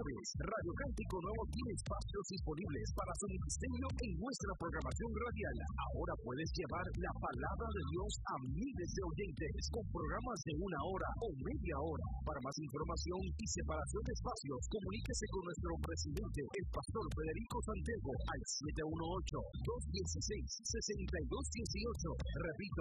jueves, Radio Cántico Nuevo tiene espacios disponibles para su ministerio en nuestra programación radial. Ahora puedes llevar la palabra de Dios a miles de oyentes con programas de 1 hora o media hora. Para más información y separación de espacios, comuníquese con nuestro presidente, el pastor Federico Santiago, al 718-216-6218. Repito,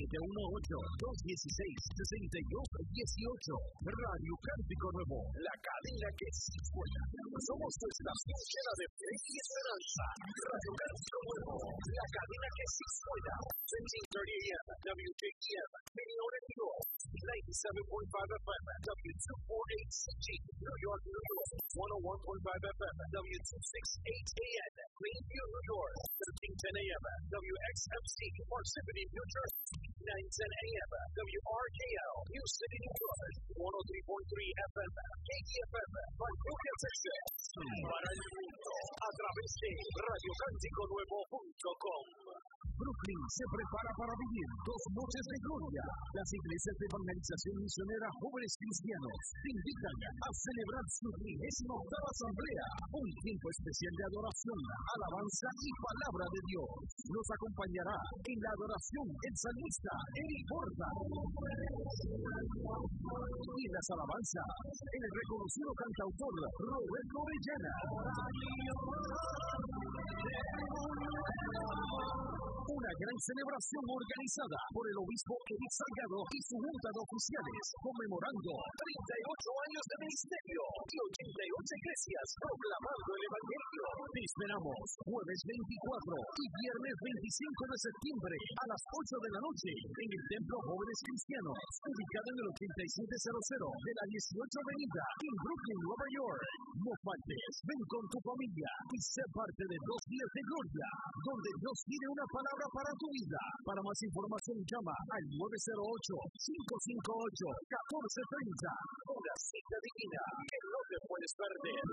718-216-6218. Radio Cántico Nuevo, la cadena que sí suena. Somos tu estación llena de fe y esperanza. Radio Cántico Nuevo, la cadena que sí suena. 1730 AM, WJEM, Minneapolis, New York. 97.5 FM, W248CG, New York, New York. 101.5 FM, W268 AM, Greenview, New York. 1310 AM, WXMC, Parsippany, New Jersey. 910 AM, WRKL, New City, New York. 103.3 FM, KTFM, Vancouver, Texas. Para el mundo, a través de RadioCánticoNuevo.com. Brooklyn se prepara para vivir 2 noches de gloria. Las iglesias de evangelización misionera Jóvenes Cristianos te invitan a celebrar su 38ª asamblea, un tiempo especial de adoración, alabanza y palabra de Dios. Nos acompañará en la adoración el salmista Eric Borda, y en las alabanzas el reconocido cantautor Roberto Orellana. Una gran celebración organizada por el obispo Eric Salgado y su junta de oficiales, conmemorando 38 años de ministerio y 88 iglesias proclamando el evangelio. Te esperamos jueves 24 y viernes 25 de septiembre a las 8 de la noche en el Templo Jóvenes Cristianos, ubicado en el 8700 de la 18 Avenida en Brooklyn, Nueva York. No faltes, ven con tu familia y sé parte de 2 días de gloria, donde Dios tiene una palabra para tu vida. Para más información llama al 908-558-1430. Una cita divina que no te puedes perder.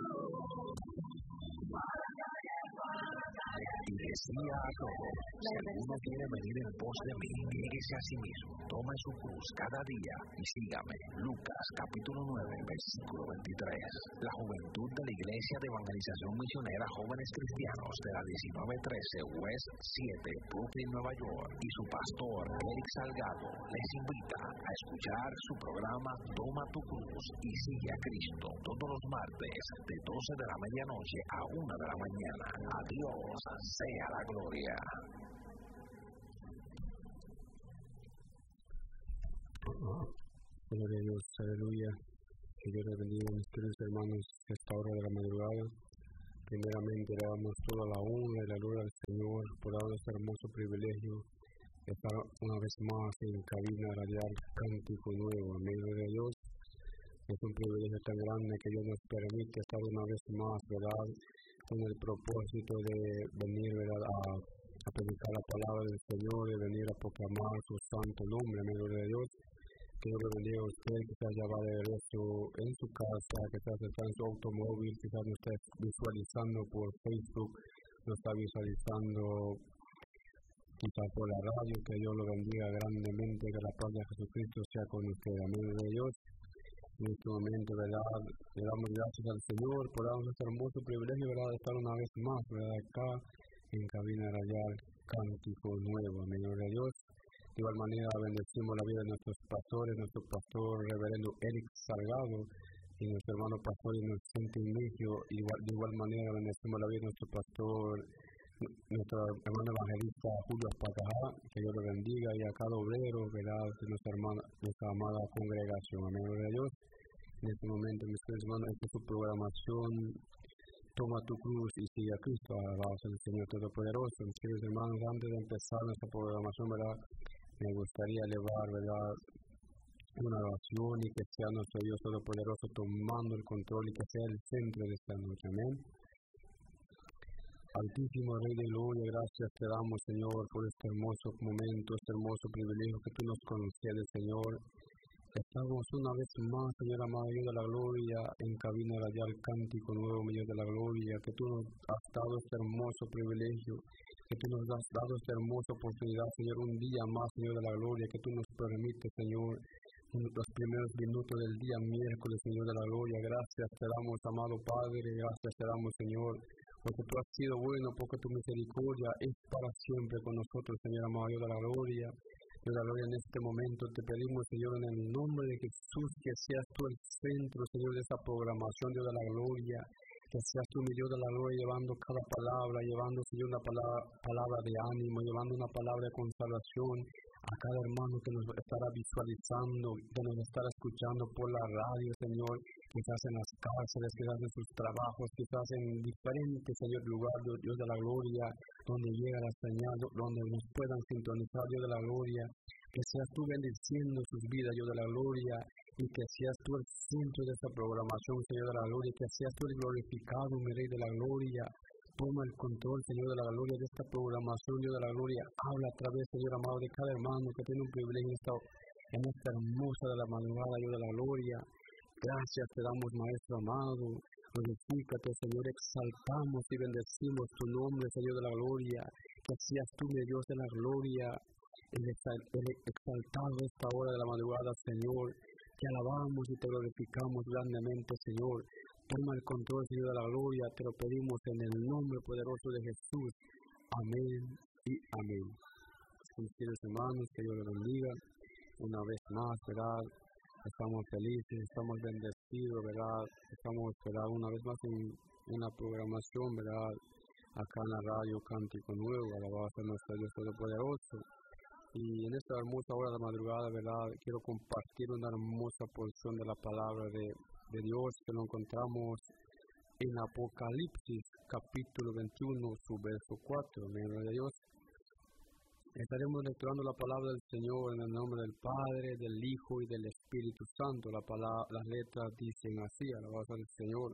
Decía a todos, si alguno quiere venir en pos de mí, niéguese a sí mismo, tome su cruz cada día y sígame. Lucas capítulo 9, versículo 23. La juventud de la Iglesia de Evangelización Misionera Jóvenes Cristianos de la 1913 West 7, Brooklyn, Nueva York, y su pastor Eric Salgado les invita a escuchar su programa Toma tu cruz y sigue a Cristo todos los martes de 12 de la medianoche a 1 de la mañana. A Dios sea la gloria. Gloria a Dios, aleluya. Que Dios les bendiga, mis queridos hermanos, a esta hora de la madrugada. Primeramente le damos toda la honra y la gloria al Señor por darnos este hermoso privilegio de estar una vez más en cabina radial Cántico Nuevo. Amén, gloria a Dios. Es un privilegio tan grande que Dios nos permite estar una vez más, ¿verdad?, con el propósito de venir, ¿verdad?, a predicar la palabra del Señor, de venir a proclamar su santo nombre. Amén, gloria a Dios. Que Dios le bendiga a usted, quizás ya va de regreso en su casa, quizás está en su automóvil, quizás no está visualizando por Facebook, no está visualizando quizás por la radio. Que Dios lo bendiga grandemente, que la paz de Jesucristo sea con usted. Amén, gloria a Dios. En este momento, ¿verdad?, le damos gracias al Señor por darnos este hermoso privilegio, ¿verdad?, de estar una vez más, ¿verdad?, acá en cabina radial Cántico Nuevo. Amén, gloria a Dios. De igual manera bendecimos la vida de nuestros pastores, nuestro pastor reverendo Eric Salgado y nuestro hermano pastor Inocente Inicio. De igual manera bendecimos la vida de nuestro pastor, nuestro hermano evangelista Julio Espacajá. Que Dios lo bendiga, y a cada obrero, ¿verdad?, de nuestra amada congregación. Amén, gloria a Dios. En este momento, mis queridos hermanos, esta es su programación Toma tu cruz y sigue a Cristo. Alabados al Señor Todopoderoso. Mis queridos hermanos, antes de empezar nuestra programación, ¿verdad?, me gustaría elevar, ¿verdad?, una oración, y que sea nuestro Dios Todopoderoso tomando el control y que sea el centro de esta noche. Amén. Altísimo Rey de Gloria, gracias te damos, Señor, por este hermoso momento, este hermoso privilegio que tú nos concedes, Señor. Estamos una vez más, Señor amado, Dios de la gloria, en cabina radial Cántico Nuevo, Dios de la gloria, que tú nos has dado este hermoso privilegio, que tú nos has dado esta hermosa oportunidad, Señor, un día más, Señor de la gloria, que tú nos permites, Señor, los primeros minutos del día miércoles, Señor de la gloria. Gracias te damos, amado Padre, gracias te damos, Señor, porque tú has sido bueno, porque tu misericordia es para siempre con nosotros, Señor amado, Dios de la gloria. Dios de la gloria, en este momento te pedimos, Señor, en el nombre de Jesús, que seas tú el centro, Señor, de esa programación, Dios de la gloria. Que seas tú, mi Dios de la gloria, llevando cada palabra, llevando, Señor, una palabra de ánimo, llevando una palabra de consolación a cada hermano que nos estará visualizando, que nos estará escuchando por la radio, Señor, quizás en las cárceles, quizás en sus trabajos, quizás en diferentes, Señor, lugares, Dios de la gloria, donde llega la señal, donde nos puedan sintonizar, Dios de la gloria. Que seas tú bendiciendo sus vidas, Dios de la gloria, y que seas tú el centro de esta programación, Señor de la gloria, y que seas tú el glorificado, mi Rey de la gloria. Toma el control, Señor de la gloria, de esta programación, Dios de la gloria. Habla a través, Señor amado, de cada hermano que tiene un privilegio en esta hermosa de la madrugada, Dios de la gloria. Gracias te damos, Maestro amado. Glorifícate, Señor, exaltamos y bendecimos tu nombre, Señor de la gloria. Que seas tú, mi Dios de la gloria, el exaltado esta hora de la madrugada, Señor. Te alabamos y te glorificamos grandemente, Señor. Toma el control, Señor de la gloria. Te lo pedimos en el nombre poderoso de Jesús. Amén y amén. Mis queridos hermanos, que Dios los bendiga. Una vez más, ¿verdad? Estamos felices, estamos bendecidos, ¿verdad? Estamos, ¿verdad? Una vez más en una programación, ¿verdad? Acá en la radio Cántico Nuevo, alabado sea nuestro Dios Todopoderoso. Y en esta hermosa hora de la madrugada, ¿verdad? Quiero compartir una hermosa porción de la palabra de Dios que lo encontramos en Apocalipsis, capítulo 21, su verso 4, en el nombre de Dios. Estaremos lecturando la palabra del Señor en el nombre del Padre, del Hijo y del Espíritu Santo. Las letras dicen así, alabado sea el Señor.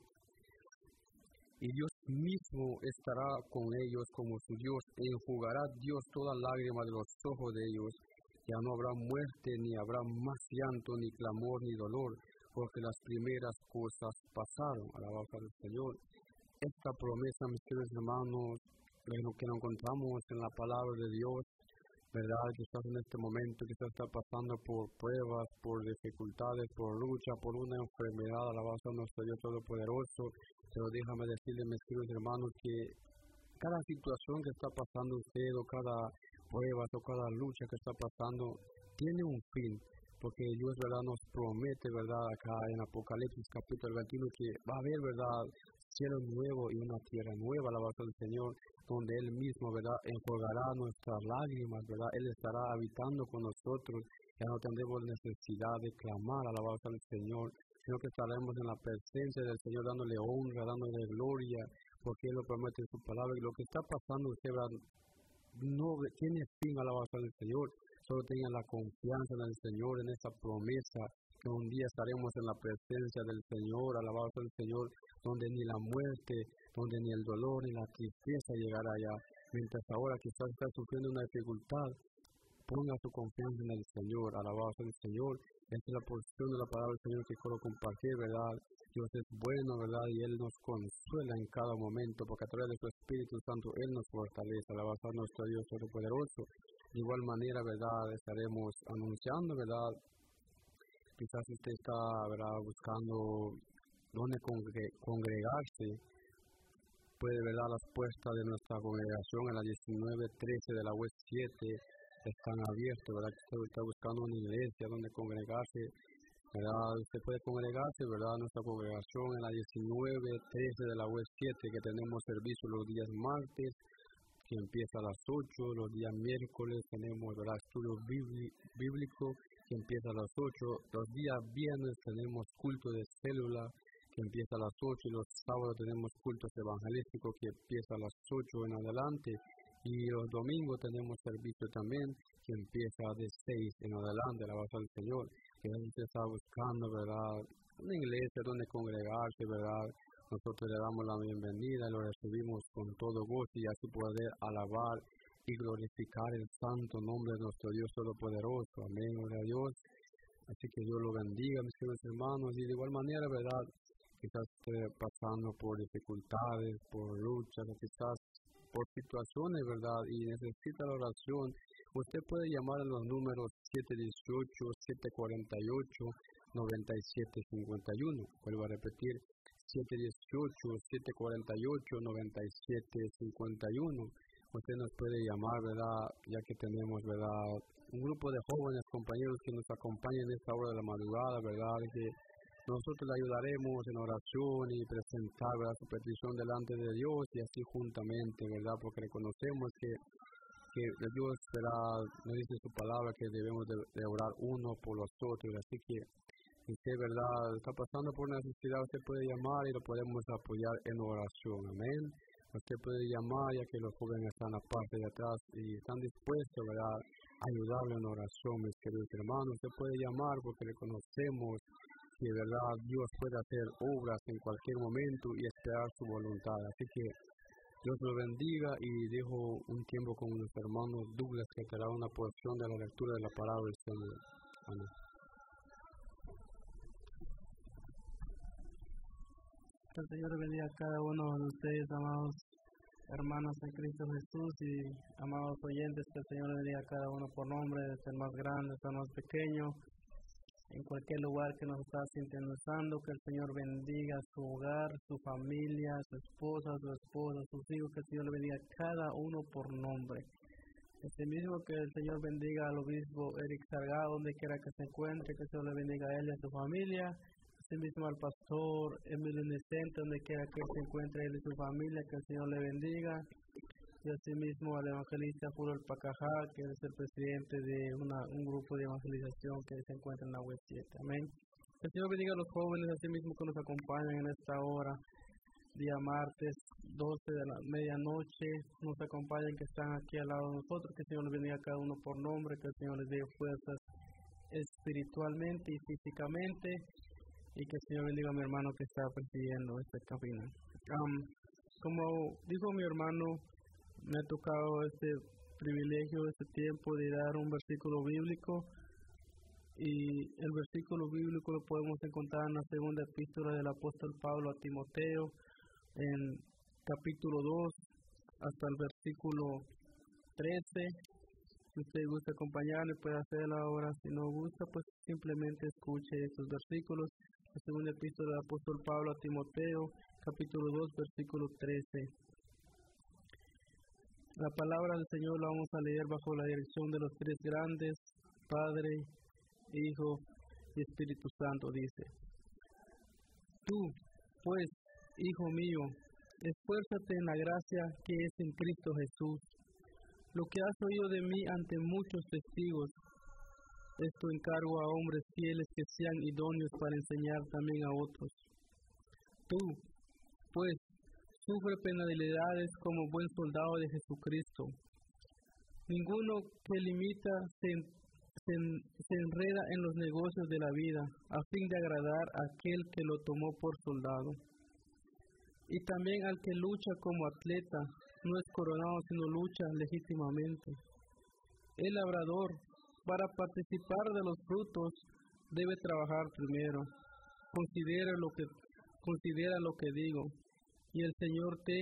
Y Dios mismo estará con ellos como su Dios, e enjugará Dios toda lágrima de los ojos de ellos. Ya no habrá muerte, ni habrá más llanto, ni clamor, ni dolor, porque las primeras cosas pasaron. Alabado sea el Señor. Esta promesa, mis queridos hermanos, que nos encontramos en la palabra de Dios, ¿verdad? Quizás en este momento, quizás está pasando por pruebas, por dificultades, por lucha, por una enfermedad. Alabado sea nuestro Dios Todopoderoso. Pero déjame decirle, mis queridos hermanos, que cada situación que está pasando usted, o cada prueba, o cada lucha que está pasando, tiene un fin. Porque Dios, ¿verdad?, nos promete, ¿verdad?, acá en Apocalipsis capítulo 21, que va a haber, ¿verdad?, cielo nuevo y una tierra nueva, alabado sea el Señor, donde Él mismo, ¿verdad?, enjuagará nuestras lágrimas, ¿verdad?, Él estará habitando con nosotros. Ya no tendremos necesidad de clamar, alabado sea el Señor, sino que estaremos en la presencia del Señor, dándole honra, dándole gloria, porque Él lo promete en su palabra. Y lo que está pasando usted, ¿verdad?, no tiene fin, alabado sea el Señor. Solo tengan la confianza en el Señor, en esa promesa, que un día estaremos en la presencia del Señor, alabado sea el Señor, donde ni la muerte, donde ni el dolor, ni la tristeza llegará allá. Mientras ahora quizás está sufriendo una dificultad, ponga su confianza en el Señor, alabado sea el Señor. Esta es la porción de la palabra del Señor que quiero compartir, ¿verdad? Dios es bueno, ¿verdad? Y Él nos consuela en cada momento, porque a través de su Espíritu Santo Él nos fortalece, alabado sea nuestro Dios Todopoderoso. De igual manera, ¿verdad?, estaremos anunciando, ¿verdad? Quizás usted está, ¿verdad?, buscando dónde congregarse. Puede, ¿verdad?, las puertas de nuestra congregación en la 1913 de la West 7 están abiertas, ¿verdad? Usted está buscando una iglesia donde congregarse, ¿verdad? Usted puede congregarse, ¿verdad?, nuestra congregación en la 1913 de la West 7, que tenemos servicio los días martes, que empieza a las 8, los días miércoles tenemos, ¿verdad?, estudio bíblico, que empieza a las 8, los días viernes tenemos culto de célula, que empieza a las 8, y los sábados tenemos cultos evangelísticos, que empieza a las 8 en adelante, y los domingos tenemos servicio también, que empieza de 6 en adelante, alabado sea el Señor. Que usted está buscando, ¿verdad?, una iglesia donde congregarse, ¿verdad? Nosotros le damos la bienvenida y lo recibimos con todo gozo, y así poder alabar y glorificar el santo nombre de nuestro Dios Todopoderoso. Amén, gloria a Dios. Así que Dios lo bendiga, mis queridos hermanos. Y de igual manera, ¿verdad?, quizás esté pasando por dificultades, por luchas, o quizás por situaciones, ¿verdad?, y necesita la oración. Usted puede llamar a los números 718-748-9751. Vuelvo a repetir, 718-748-9751. Usted nos puede llamar, ¿verdad? Ya que tenemos, ¿verdad?, un grupo de jóvenes compañeros que nos acompañan en esta hora de la madrugada, ¿verdad? Que nosotros le ayudaremos en oración y presentar, ¿verdad?, su petición delante de Dios, y así juntamente, ¿verdad? Porque reconocemos que Dios, ¿verdad?, nos dice su palabra que debemos de orar uno por los otros. Así que si usted, ¿verdad?, está pasando por una necesidad, usted puede llamar y lo podemos apoyar en oración. Amén. Usted puede llamar, ya que los jóvenes están a la parte de atrás y están dispuestos, ¿verdad?, a ayudarle en oración, mis queridos hermanos. Usted puede llamar porque reconocemos que, ¿verdad?, Dios puede hacer obras en cualquier momento y esperar su voluntad. Así que Dios lo bendiga, y dejo un tiempo con nuestro hermano Douglas, que te dará una porción de la lectura de la palabra del Señor. Amén. Que el Señor bendiga a cada uno de ustedes, amados hermanos en Cristo Jesús, y amados oyentes, que el Señor bendiga a cada uno por nombre, desde el más grande hasta el más pequeño, en cualquier lugar que nos está sintonizando. Que el Señor bendiga su hogar, su familia, su esposa, sus hijos. Que el Señor le bendiga a cada uno por nombre. Mismo que el Señor bendiga al obispo Eric Salgado, donde quiera que se encuentre. Que el Señor le bendiga a él y a su familia. Mismo al pastor Emilio Nicente, donde quiera que se encuentre él y su familia. Que el Señor le bendiga. Y asimismo al evangelista Fulor Pacajá, que es el presidente de un grupo de evangelización que se encuentra en la Web 7. Amén. Que el Señor bendiga a los jóvenes, asimismo, que nos acompañan en esta hora, día martes, 12 de la medianoche, nos acompañan, que están aquí al lado de nosotros. Que el Señor les bendiga a cada uno por nombre, que el Señor les dé fuerzas espiritualmente y físicamente, y que el Señor bendiga a mi hermano que está presidiendo esta cabina. Como dijo mi hermano, me ha tocado este privilegio, este tiempo de dar un versículo bíblico, y el versículo bíblico lo podemos encontrar en la segunda epístola del apóstol Pablo a Timoteo, en capítulo 2 hasta el versículo 13. Si usted gusta acompañarme, puede hacerlo ahora. Si no gusta, pues simplemente escuche estos versículos. La segunda epístola del apóstol Pablo a Timoteo, capítulo 2, versículo 13. La palabra del Señor la vamos a leer bajo la dirección de los tres grandes, Padre, Hijo y Espíritu Santo. Dice: Tú, pues, hijo mío, esfuérzate en la gracia que es en Cristo Jesús. Lo que has oído de mí ante muchos testigos, esto encargo a hombres fieles que sean idóneos para enseñar también a otros. Tú, pues, sufre penalidades como buen soldado de Jesucristo. Ninguno que limita se enreda en los negocios de la vida, a fin de agradar a aquel que lo tomó por soldado. Y también al que lucha como atleta, no es coronado, sino lucha legítimamente. El labrador, para participar de los frutos, debe trabajar primero. Considera lo que digo, y el Señor te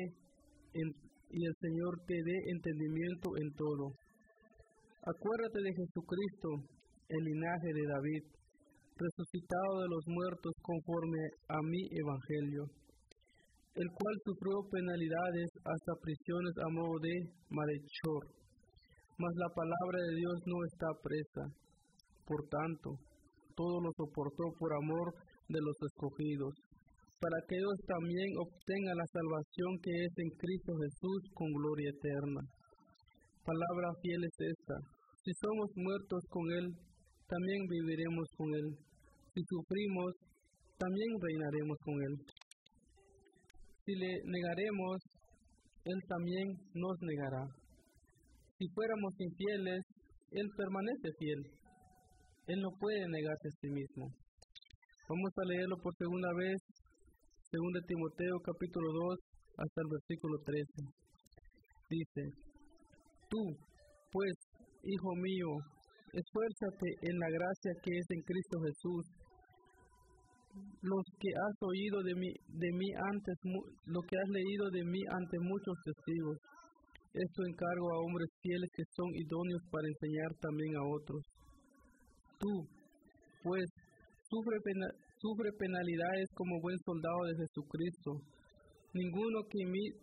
dé entendimiento en todo. Acuérdate de Jesucristo, el linaje de David, resucitado de los muertos conforme a mi evangelio, el cual sufrió penalidades hasta prisiones a modo de malhechor. Mas la palabra de Dios no está presa. Por tanto, todo lo soportó por amor de los escogidos, para que ellos también obtengan la salvación que es en Cristo Jesús con gloria eterna. Palabra fiel es esta: si somos muertos con Él, también viviremos con Él. Si sufrimos, también reinaremos con Él. Si le negaremos, Él también nos negará. Si fuéramos infieles, Él permanece fiel. Él no puede negarse a sí mismo. Vamos a leerlo por segunda vez. 2 Timoteo capítulo 2 hasta el versículo 13. Dice: Tú, pues, hijo mío, esfuérzate en la gracia que es en Cristo Jesús. Lo que has leído de mí ante muchos testigos, Esto encargo a hombres fieles que son idóneos para enseñar también a otros. Tú, pues, sufre penalidades como buen soldado de Jesucristo. Ninguno que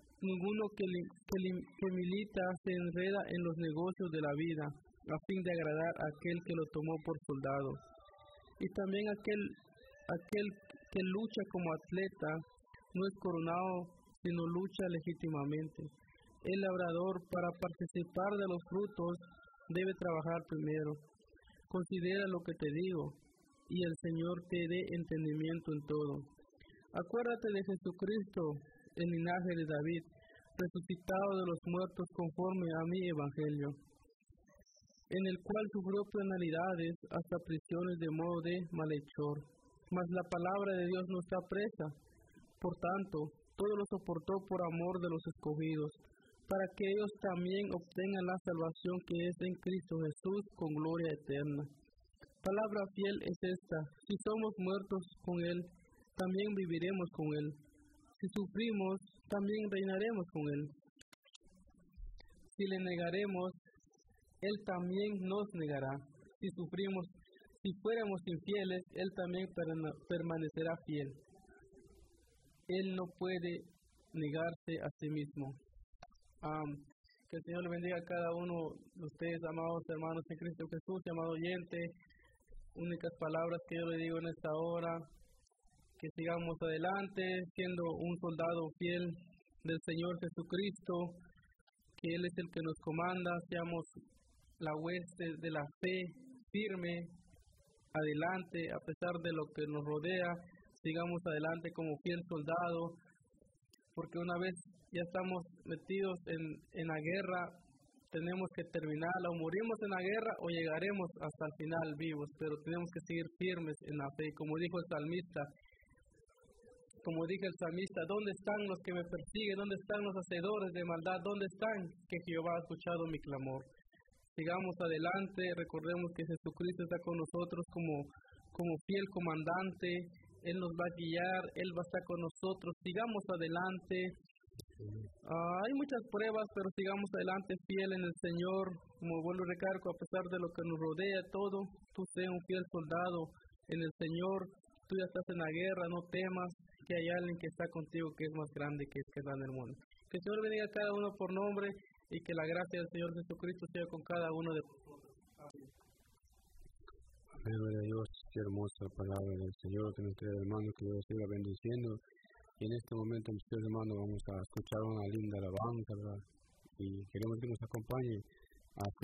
milita se enreda en los negocios de la vida, a fin de agradar a aquel que lo tomó por soldado. Y también aquel que lucha como atleta no es coronado, sino lucha legítimamente. El labrador, para participar de los frutos, debe trabajar primero. Considera lo que te digo, y el Señor te dé entendimiento en todo. Acuérdate de Jesucristo, el linaje de David, resucitado de los muertos conforme a mi evangelio, en el cual sufrió penalidades hasta prisiones de modo de malhechor. Mas la palabra de Dios no está presa. Por tanto, todo lo soportó por amor de los escogidos, para que ellos también obtengan la salvación que es en Cristo Jesús con gloria eterna. Palabra fiel es esta: si somos muertos con Él, también viviremos con Él. Si sufrimos, también reinaremos con Él. Si le negaremos, Él también nos negará. Si fuéramos infieles, Él también permanecerá fiel. Él no puede negarse a sí mismo. Que el Señor le bendiga a cada uno de ustedes, amados hermanos en Cristo Jesús, amado oyente. Únicas palabras que yo le digo en esta hora: que sigamos adelante siendo un soldado fiel del Señor Jesucristo, que Él es el que nos comanda, seamos la hueste de la fe, firme, adelante, a pesar de lo que nos rodea, sigamos adelante como fiel soldado, porque una vez ya estamos metidos en la guerra, tenemos que terminarla, o morimos en la guerra o llegaremos hasta el final vivos, pero tenemos que seguir firmes en la fe, como dijo el salmista. Como dije el salmista: ¿dónde están los que me persiguen? ¿Dónde están los hacedores de maldad? ¿Dónde están? Que Jehová ha escuchado mi clamor. Sigamos adelante, recordemos que Jesucristo está con nosotros como fiel comandante. Él nos va a guiar, Él va a estar con nosotros. Sigamos adelante. Hay muchas pruebas, pero sigamos adelante fiel en el Señor. Como vuelvo a recargo, a pesar de lo que nos rodea todo, tú sé un fiel soldado en el Señor. Tú ya estás en la guerra, no temas, que hay alguien que está contigo que es más grande que está en el mundo. Que el Señor bendiga a cada uno por nombre y que la gracia del Señor Jesucristo sea con cada uno de nosotros. Amén. Dios, qué hermosa palabra del Señor que nos trae, hermano, que Dios siga bendiciendo. Y en este momento, mis queridos hermanos, vamos a escuchar una linda alabanza, ¿verdad? Y queremos que nos acompañe a